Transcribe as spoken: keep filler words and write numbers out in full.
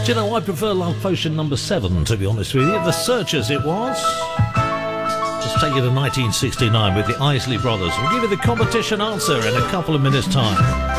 Do you know, I prefer Love Potion number seven, to be honest with you. The Searchers it was. Let's take you to nineteen sixty-nine with the Isley Brothers. We'll give you the competition answer in a couple of minutes' time.